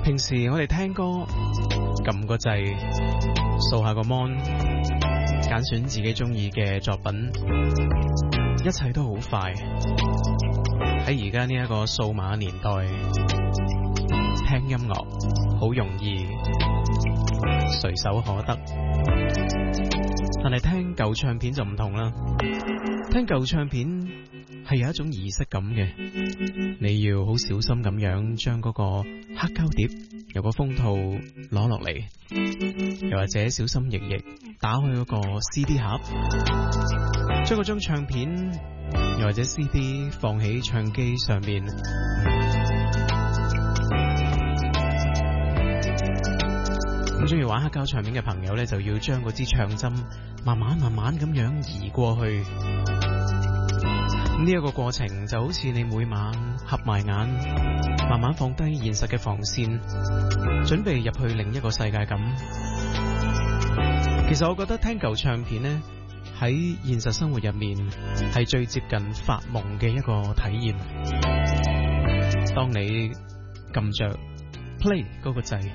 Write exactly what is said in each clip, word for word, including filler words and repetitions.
平時我哋聽歌，撳個掣，掃下個 mon，揀選自己中意嘅作品，一切都好快。喺而家呢一個數碼年代，聽音樂好容易，隨手可得。但係聽舊唱片就唔同啦，聽舊唱片係有一種儀式感嘅，你要好小心咁樣將嗰個黑膠碟由個封套攞落嚟，又或者小心翼翼打開嗰個 C D 盒，將嗰張唱片又或者 C D 放喺唱機上面。咁中意玩黑膠唱片嘅朋友呢，就要將嗰支唱針慢慢慢慢咁樣移過去。呢一個過程就好似你每晚合埋眼，慢慢放低現實嘅防線，準備入去另一個世界咁。其實我覺得聽舊唱片呢，喺現實生活入面係最接近發夢嘅一個體驗。當你撳着 play 嗰個掣，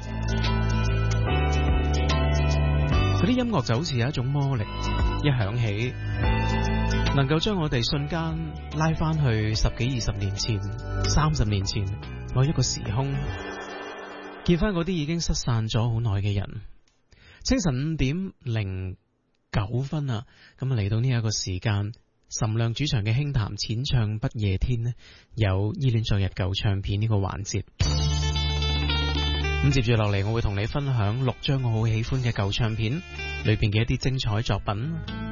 嗰啲音樂就好似有一種魔力，一響起能夠將我哋瞬間拉翻去十幾二十年前、三十年前某一個時空，見翻嗰啲已經失散咗好耐嘅人。清晨五點零九分啊，咁啊嚟到呢一個時間，岑亮主場嘅輕談淺唱不夜天呢，有依戀昨日舊唱片呢個環節。咁接住落嚟，我會同你分享六張我好喜歡嘅舊唱片裏邊嘅一啲精彩作品。